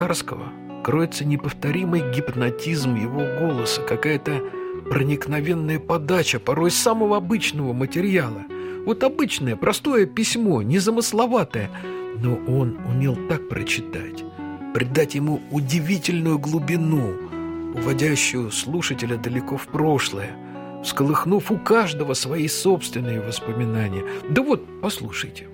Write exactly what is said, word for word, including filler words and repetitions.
Тарского кроется неповторимый гипнотизм его голоса, какая-то проникновенная подача порой самого обычного материала. Вот обычное, простое письмо, незамысловатое, но он умел так прочитать, придать ему удивительную глубину, уводящую слушателя далеко в прошлое, всколыхнув у каждого свои собственные воспоминания. Да вот, послушайте.